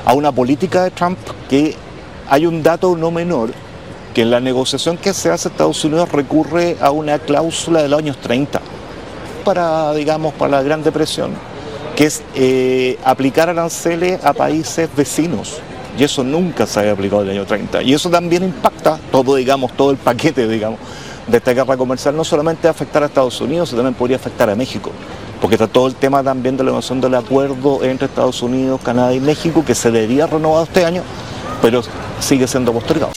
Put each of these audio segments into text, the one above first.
a una política de Trump que hay un dato no menor, que en la negociación que se hace Estados Unidos recurre a una cláusula de los años 30 para la Gran Depresión, que es aplicar aranceles a países vecinos, y eso nunca se había aplicado en el año 30, y eso también impacta todo el paquete, de esta guerra comercial. No solamente va a afectar a Estados Unidos, sino también podría afectar a México, porque está todo el tema también de la negociación del acuerdo entre Estados Unidos, Canadá y México, que se debería renovado este año, pero sigue siendo postergado.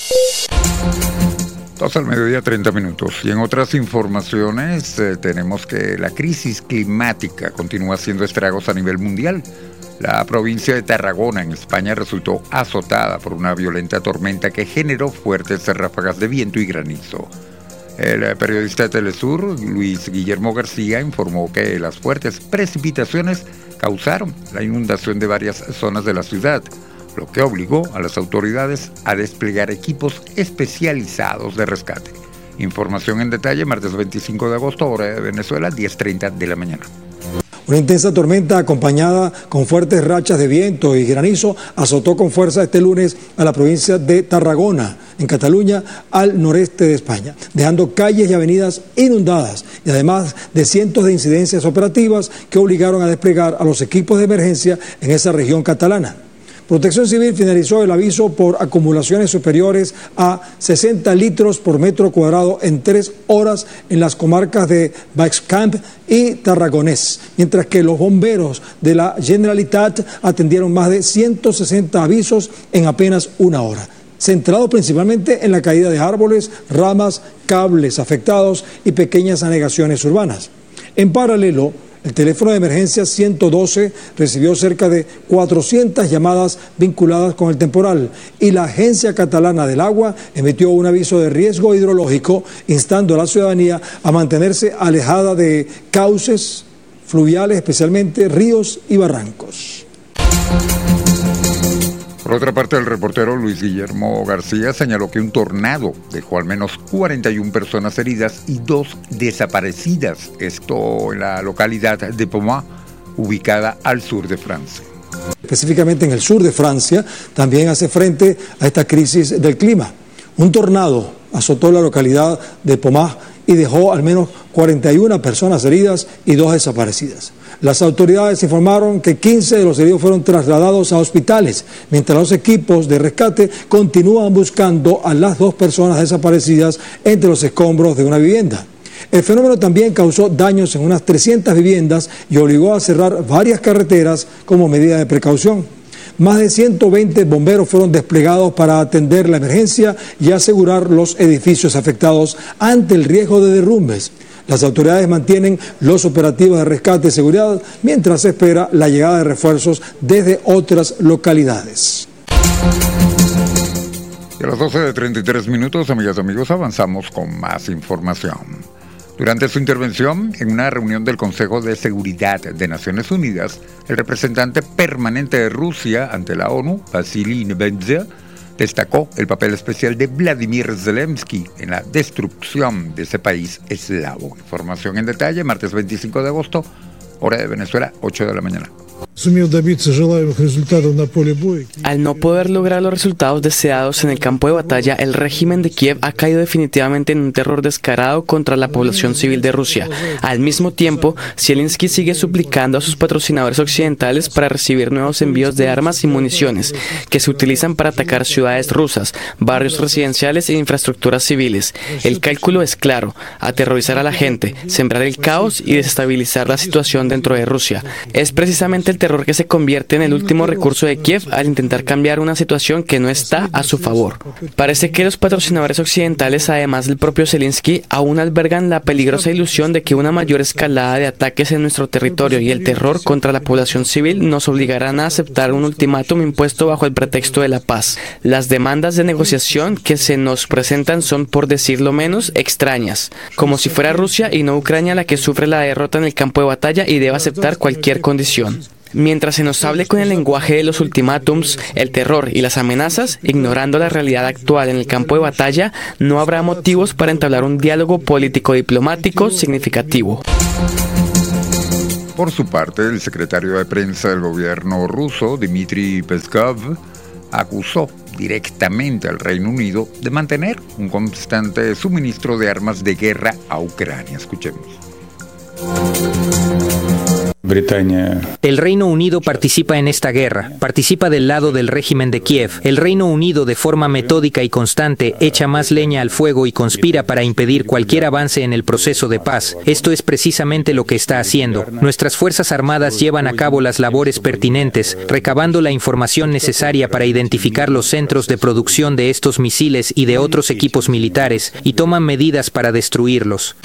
12:30 PM. Y en otras informaciones tenemos que la crisis climática continúa haciendo estragos a nivel mundial. La provincia de Tarragona, en España, resultó azotada por una violenta tormenta que generó fuertes ráfagas de viento y granizo. El periodista de Telesur, Luis Guillermo García, informó que las fuertes precipitaciones causaron la inundación de varias zonas de la ciudad, lo que obligó a las autoridades a desplegar equipos especializados de rescate. Información en detalle, martes 25 de agosto, hora de Venezuela, 10:30 de la mañana. Una intensa tormenta acompañada con fuertes rachas de viento y granizo azotó con fuerza este lunes a la provincia de Tarragona, en Cataluña, al noreste de España, dejando calles y avenidas inundadas y además de cientos de incidencias operativas que obligaron a desplegar a los equipos de emergencia en esa región catalana. Protección Civil finalizó el aviso por acumulaciones superiores a 60 litros por metro cuadrado en 3 horas en las comarcas de Baix Camp y Tarragonés, mientras que los bomberos de la Generalitat atendieron más de 160 avisos en apenas 1 hora, centrado principalmente en la caída de árboles, ramas, cables afectados y pequeñas anegaciones urbanas. En paralelo, el teléfono de emergencia 112 recibió cerca de 400 llamadas vinculadas con el temporal y la Agencia Catalana del Agua emitió un aviso de riesgo hidrológico instando a la ciudadanía a mantenerse alejada de cauces fluviales, especialmente ríos y barrancos. Por otra parte, el reportero Luis Guillermo García señaló que un tornado dejó al menos 41 personas heridas y 2 desaparecidas. Esto en la localidad de Pomat, ubicada al sur de Francia. Específicamente en el sur de Francia, también hace frente a esta crisis del clima. Un tornado azotó la localidad de Pomat y dejó al menos 41 personas heridas y 2 desaparecidas. Las autoridades informaron que 15 de los heridos fueron trasladados a hospitales, mientras los equipos de rescate continúan buscando a las 2 personas desaparecidas entre los escombros de una vivienda. El fenómeno también causó daños en unas 300 viviendas y obligó a cerrar varias carreteras como medida de precaución. Más de 120 bomberos fueron desplegados para atender la emergencia y asegurar los edificios afectados ante el riesgo de derrumbes. Las autoridades mantienen los operativos de rescate y seguridad mientras se espera la llegada de refuerzos desde otras localidades. Y a las 12:33 PM, amigas y amigos, avanzamos con más información. Durante su intervención en una reunión del Consejo de Seguridad de Naciones Unidas, el representante permanente de Rusia ante la ONU, Vasily Nebensia, destacó el papel especial de Vladimir Zelensky en la destrucción de ese país eslavo. Información en detalle, martes 25 de agosto, hora de Venezuela, 8 de la mañana. Al no poder lograr los resultados deseados en el campo de batalla, el régimen de Kiev ha caído definitivamente en un terror descarado contra la población civil de Rusia. Al mismo tiempo, Zelensky sigue suplicando a sus patrocinadores occidentales para recibir nuevos envíos de armas y municiones que se utilizan para atacar ciudades rusas, barrios residenciales e infraestructuras civiles. El cálculo es claro: aterrorizar a la gente, sembrar el caos y desestabilizar la situación dentro de Rusia. Es precisamente el terror que se convierte en el último recurso de Kiev al intentar cambiar una situación que no está a su favor. Parece que los patrocinadores occidentales, además del propio Zelensky, aún albergan la peligrosa ilusión de que una mayor escalada de ataques en nuestro territorio y el terror contra la población civil nos obligarán a aceptar un ultimátum impuesto bajo el pretexto de la paz. Las demandas de negociación que se nos presentan son, por decirlo menos, extrañas, como si fuera Rusia y no Ucrania la que sufre la derrota en el campo de batalla y debe aceptar cualquier condición. Mientras se nos hable con el lenguaje de los ultimátums, el terror y las amenazas, ignorando la realidad actual en el campo de batalla, no habrá motivos para entablar un diálogo político-diplomático significativo. Por su parte, el secretario de prensa del gobierno ruso, Dmitry Peskov, acusó directamente al Reino Unido de mantener un constante suministro de armas de guerra a Ucrania. Escuchemos. El Reino Unido participa en esta guerra, participa del lado del régimen de Kiev. El Reino Unido, de forma metódica y constante, echa más leña al fuego y conspira para impedir cualquier avance en el proceso de paz. Esto es precisamente lo que está haciendo. Nuestras Fuerzas Armadas llevan a cabo las labores pertinentes, recabando la información necesaria para identificar los centros de producción de estos misiles y de otros equipos militares, y toman medidas para destruirlos.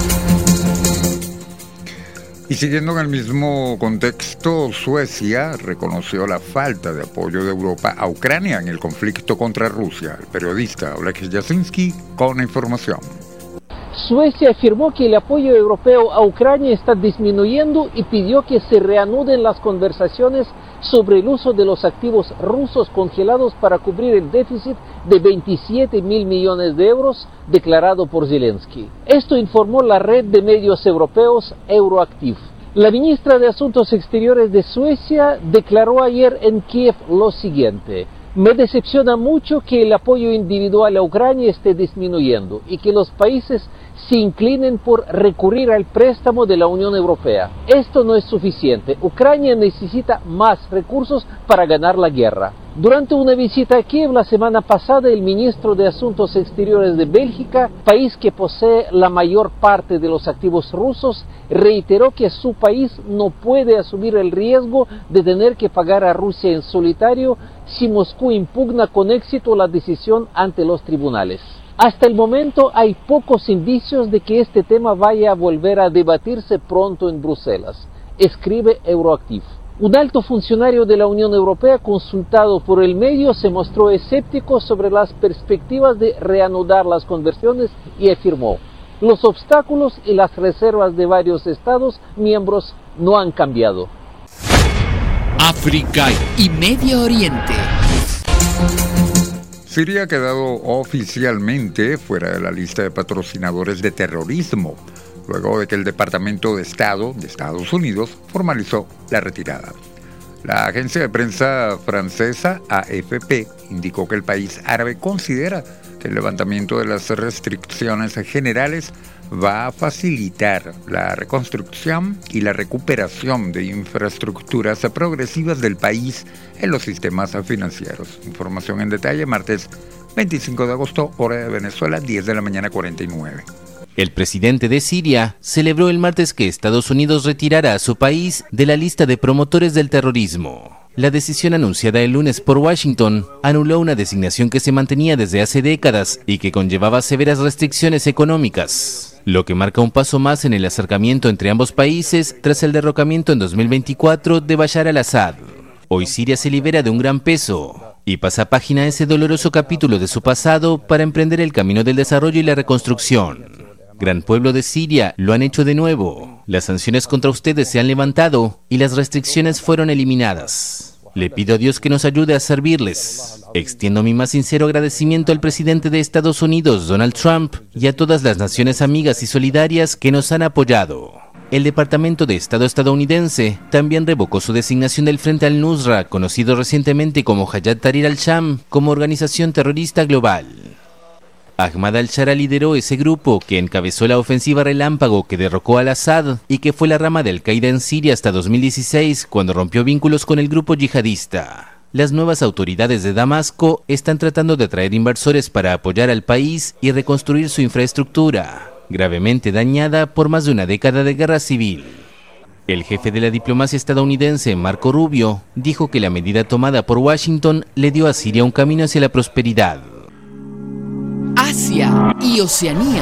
Y siguiendo en el mismo contexto, Suecia reconoció la falta de apoyo de Europa a Ucrania en el conflicto contra Rusia. El periodista Oleg Jasinski con información. Suecia afirmó que el apoyo europeo a Ucrania está disminuyendo y pidió que se reanuden las conversaciones sobre el uso de los activos rusos congelados para cubrir el déficit de 27.000 millones de euros declarado por Zelensky. Esto informó la red de medios europeos Euroactiv. La ministra de Asuntos Exteriores de Suecia declaró ayer en Kiev lo siguiente: me decepciona mucho que el apoyo individual a Ucrania esté disminuyendo y que los países se inclinen por recurrir al préstamo de la Unión Europea. Esto no es suficiente. Ucrania necesita más recursos para ganar la guerra. Durante una visita a Kiev la semana pasada, el ministro de Asuntos Exteriores de Bélgica, país que posee la mayor parte de los activos rusos, reiteró que su país no puede asumir el riesgo de tener que pagar a Rusia en solitario si Moscú impugna con éxito la decisión ante los tribunales. Hasta el momento hay pocos indicios de que este tema vaya a volver a debatirse pronto en Bruselas, escribe Euroactiv. Un alto funcionario de la Unión Europea consultado por el medio se mostró escéptico sobre las perspectivas de reanudar las conversaciones y afirmó: los obstáculos y las reservas de varios Estados miembros no han cambiado. África y Medio Oriente. Siria ha quedado oficialmente fuera de la lista de patrocinadores de terrorismo, luego de que el Departamento de Estado de Estados Unidos formalizó la retirada. La agencia de prensa francesa AFP indicó que el país árabe considera que el levantamiento de las restricciones generales va a facilitar la reconstrucción y la recuperación de infraestructuras progresivas del país en los sistemas financieros. Información en detalle, martes 25 de agosto, hora de Venezuela, 10 de la mañana 49. El presidente de Siria celebró el martes que Estados Unidos retirara a su país de la lista de promotores del terrorismo. La decisión anunciada el lunes por Washington anuló una designación que se mantenía desde hace décadas y que conllevaba severas restricciones económicas, lo que marca un paso más en el acercamiento entre ambos países tras el derrocamiento en 2024 de Bashar al-Assad. Hoy Siria se libera de un gran peso y pasa página a ese doloroso capítulo de su pasado para emprender el camino del desarrollo y la reconstrucción. Gran pueblo de Siria, lo han hecho de nuevo. Las sanciones contra ustedes se han levantado y las restricciones fueron eliminadas. Le pido a Dios que nos ayude a servirles. Extiendo mi más sincero agradecimiento al presidente de Estados Unidos, Donald Trump, y a todas las naciones amigas y solidarias que nos han apoyado. El Departamento de Estado estadounidense también revocó su designación del Frente al-Nusra, conocido recientemente como Hayat Tahrir al-Sham, como organización terrorista global. Ahmad al-Shara lideró ese grupo que encabezó la ofensiva relámpago que derrocó al-Assad y que fue la rama de Al-Qaeda en Siria hasta 2016, cuando rompió vínculos con el grupo yihadista. Las nuevas autoridades de Damasco están tratando de atraer inversores para apoyar al país y reconstruir su infraestructura, gravemente dañada por más de una década de guerra civil. El jefe de la diplomacia estadounidense, Marco Rubio, dijo que la medida tomada por Washington le dio a Siria un camino hacia la prosperidad. Asia y Oceanía.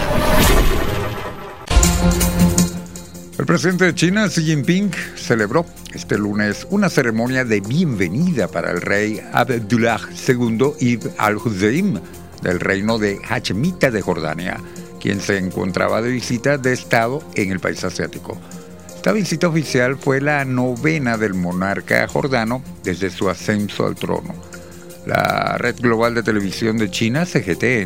El presidente de China, Xi Jinping, celebró este lunes una ceremonia de bienvenida para el rey Abdullah II Ibn al-Hussein del reino de Hachemita de Jordania, quien se encontraba de visita de Estado en el país asiático. Esta visita oficial fue la novena del monarca jordano desde su ascenso al trono. La red global de televisión de China, CGTN,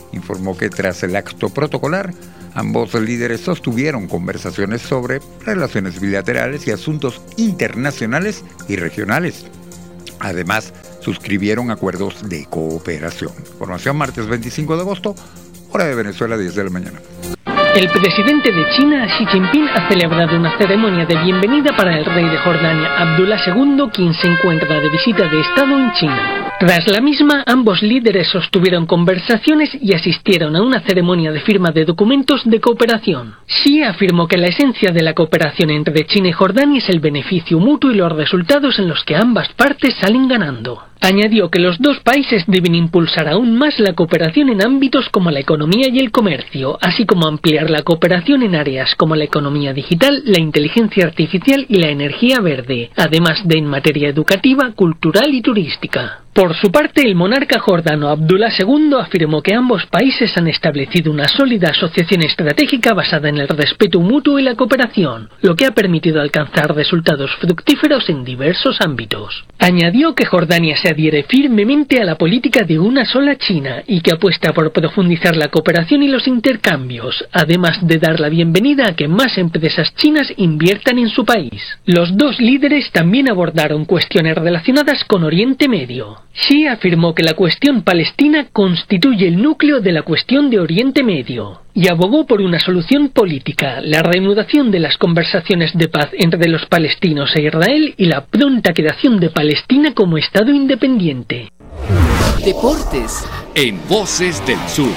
informó que tras el acto protocolar, ambos líderes sostuvieron conversaciones sobre relaciones bilaterales y asuntos internacionales y regionales. Además, suscribieron acuerdos de cooperación. Información martes 25 de agosto, hora de Venezuela, 10 de la mañana. El presidente de China, Xi Jinping, ha celebrado una ceremonia de bienvenida para el rey de Jordania, Abdullah II, quien se encuentra de visita de Estado en China. Tras la misma, ambos líderes sostuvieron conversaciones y asistieron a una ceremonia de firma de documentos de cooperación. Xi afirmó que la esencia de la cooperación entre China y Jordania es el beneficio mutuo y los resultados en los que ambas partes salen ganando. Añadió que los dos países deben impulsar aún más la cooperación en ámbitos como la economía y el comercio, así como ampliar la cooperación en áreas como la economía digital, la inteligencia artificial y la energía verde, además de en materia educativa, cultural y turística. Por su parte, el monarca jordano Abdullah II afirmó que ambos países han establecido una sólida asociación estratégica basada en el respeto mutuo y la cooperación, lo que ha permitido alcanzar resultados fructíferos en diversos ámbitos. Añadió que Jordania se adhiere firmemente a la política de una sola China y que apuesta por profundizar la cooperación y los intercambios, además de dar la bienvenida a que más empresas chinas inviertan en su país. Los dos líderes también abordaron cuestiones relacionadas con Oriente Medio. Xi afirmó que la cuestión palestina constituye el núcleo de la cuestión de Oriente Medio y abogó por una solución política, la reanudación de las conversaciones de paz entre los palestinos e Israel y la pronta creación de Palestina como Estado independiente. Deportes en Voces del Sur.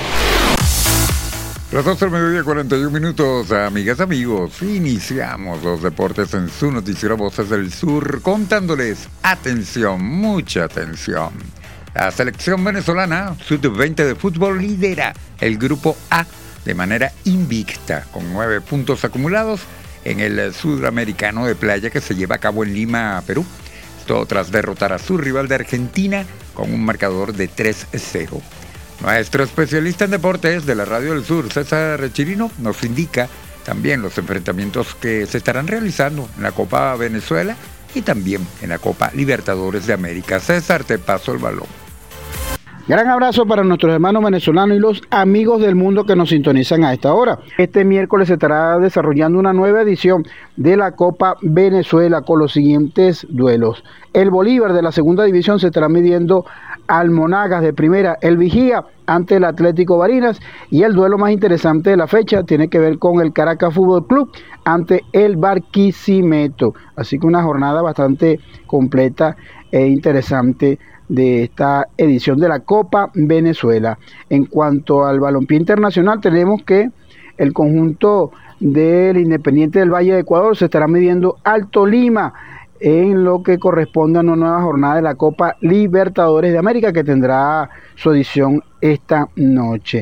Las 12 del mediodía, 41 minutos, amigas, amigos. Iniciamos los deportes en su noticiero Voces del Sur, contándoles, atención, mucha atención. La selección venezolana sub-20 de fútbol lidera el grupo A de manera invicta, con 9 puntos acumulados en el sudamericano de playa que se lleva a cabo en Lima, Perú. Esto tras derrotar a su rival de Argentina con un marcador de 3-0. Nuestro especialista en deportes de la Radio del Sur, César Chirino, nos indica también los enfrentamientos que se estarán realizando en la Copa Venezuela y también en la Copa Libertadores de América. César, te paso el balón. Gran abrazo para nuestros hermanos venezolanos y los amigos del mundo que nos sintonizan a esta hora. Este miércoles se estará desarrollando una nueva edición de la Copa Venezuela con los siguientes duelos. El Bolívar de la segunda división se estará midiendo al Monagas de primera, el Vigía ante el Atlético Barinas, y el duelo más interesante de la fecha tiene que ver con el Caracas Fútbol Club ante el Barquisimeto. Así que una jornada bastante completa e interesante de esta edición de la Copa Venezuela. En cuanto al balompié internacional, tenemos que el conjunto del Independiente del Valle de Ecuador se estará midiendo al Tolima en lo que corresponde a una nueva jornada de la Copa Libertadores de América que tendrá su edición esta noche.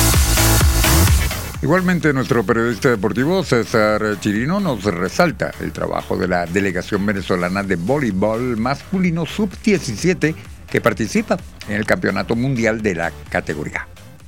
Igualmente, nuestro periodista deportivo César Chirino nos resalta el trabajo de la delegación venezolana de voleibol masculino sub-17 que participa en el Campeonato Mundial de la categoría.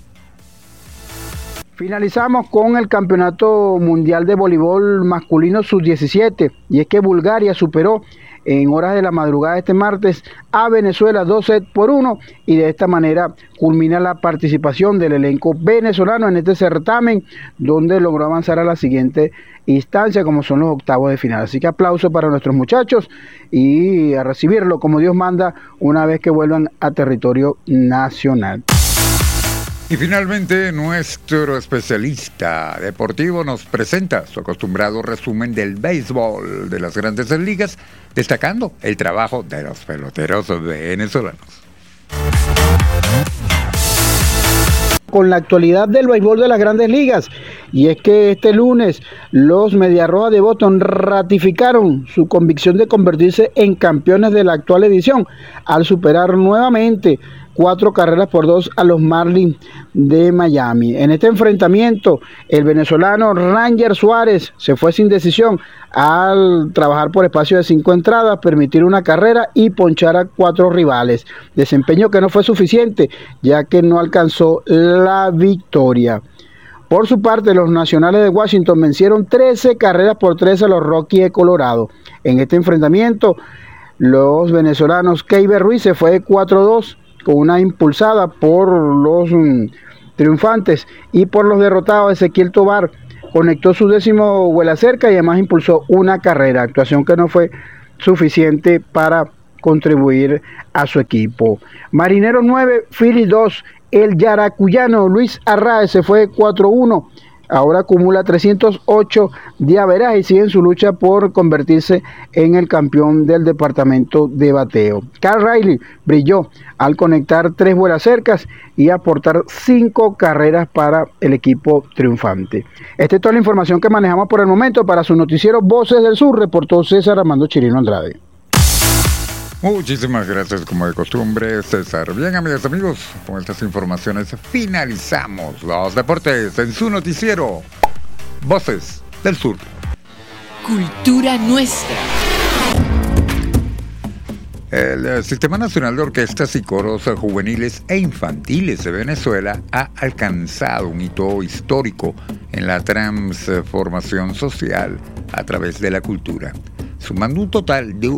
Finalizamos con el Campeonato Mundial de Voleibol Masculino Sub-17, y es que Bulgaria superó en horas de la madrugada de este martes a Venezuela 2-1, y de esta manera culmina la participación del elenco venezolano en este certamen, donde logró avanzar a la siguiente instancia, como son los octavos de final. Así que aplauso para nuestros muchachos y a recibirlo como Dios manda una vez que vuelvan a territorio nacional. Y finalmente, nuestro especialista deportivo nos presenta su acostumbrado resumen del béisbol de las grandes ligas, destacando el trabajo de los peloteros venezolanos. Con la actualidad del béisbol de las grandes ligas, y es que este lunes los Mediarrojas de Boston ratificaron su convicción de convertirse en campeones de la actual edición al superar nuevamente 4-2 a los Marlins de Miami. En este enfrentamiento, el venezolano Ranger Suárez se fue sin decisión al trabajar por espacio de 5 entradas, permitir una carrera y ponchar a 4 rivales. Desempeño que no fue suficiente, ya que no alcanzó la victoria. Por su parte, los Nacionales de Washington vencieron 13-3 a los Rockies de Colorado. En este enfrentamiento, los venezolanos Keiber Ruiz se fue 4-2 con una impulsada por los triunfantes. Y por los derrotados, Ezequiel Tobar conectó su 10º vuela cerca y además impulsó una carrera, actuación que no fue suficiente para contribuir a su equipo. Marineros 9, Phillies 2, el yaracuyano Luis Arraez se fue 4-1. Ahora acumula 308 de averaje y sigue en su lucha por convertirse en el campeón del departamento de bateo. Carl Riley brilló al conectar 3 vuelas cercas y aportar 5 carreras para el equipo triunfante. Esta es toda la información que manejamos por el momento. Para su noticiero Voces del Sur, reportó César Armando Chirino Andrade. Muchísimas gracias, como de costumbre, César. Bien, amigas y amigos, con estas informaciones finalizamos los deportes en su noticiero Voces del Sur. Cultura nuestra. El Sistema Nacional de Orquestas y Coros Juveniles e Infantiles de Venezuela ha alcanzado un hito histórico en la transformación social a través de la cultura, sumando un total de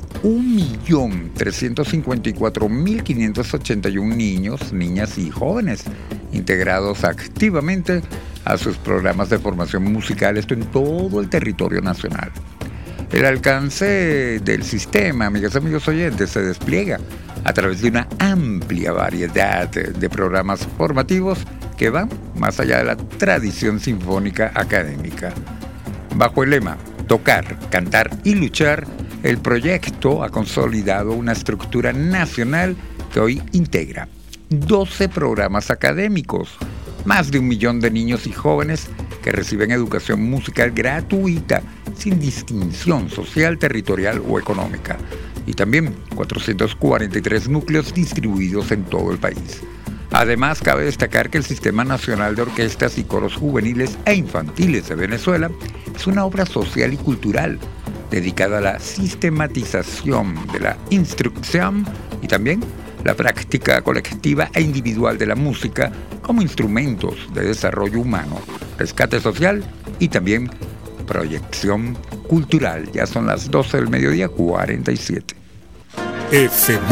1.354.581 niños, niñas y jóvenes integrados activamente a sus programas de formación musical, esto en todo el territorio nacional. El alcance del sistema, amigas y amigos oyentes, se despliega a través de una amplia variedad de programas formativos que van más allá de la tradición sinfónica académica. Bajo el lema Tocar, Cantar y Luchar, el proyecto ha consolidado una estructura nacional que hoy integra 12 programas académicos, más de 1 millón de niños y jóvenes que reciben educación musical gratuita, sin distinción social, territorial o económica, y también 443 núcleos distribuidos en todo el país. Además, cabe destacar que el Sistema Nacional de Orquestas y Coros Juveniles e Infantiles de Venezuela es una obra social y cultural dedicada a la sistematización de la instrucción y también la práctica colectiva e individual de la música como instrumentos de desarrollo humano, rescate social y también proyección cultural. Ya son las 12 del mediodía, 47. FM